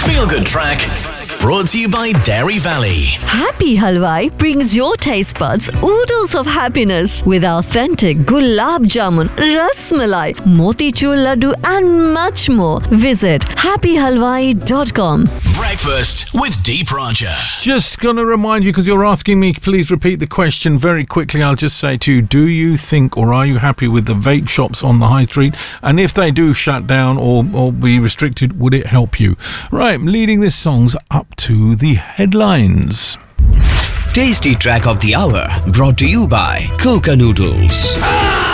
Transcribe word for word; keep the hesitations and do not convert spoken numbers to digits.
Feel Good Track, brought to you by Dairy Valley. Happy Halwai brings your taste buds oodles of happiness with authentic gulab jamun, ras malai, motichur laddu and much more. Visit happy halwai dot com. Breakfast with Deep Roger. Just going to remind you, because you're asking me, please repeat the question very quickly. I'll just say to you, do you think or are you happy with the vape shops on the high street? And if they do shut down or, or be restricted, would it help you? Right, leading this song's up to the headlines. Tasty Track of the Hour, brought to you by Coca Noodles.